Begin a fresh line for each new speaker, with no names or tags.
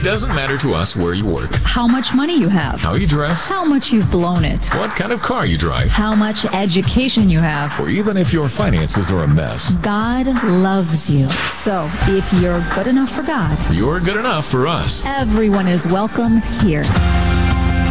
It doesn't matter to us where you work,
how much money you have,
how you dress,
how much you've blown it,
what kind of car you drive,
how much education you have,
or even if your finances are a mess.
God loves you. So if you're good enough for God,
You're good enough for us.
everyone is welcome here.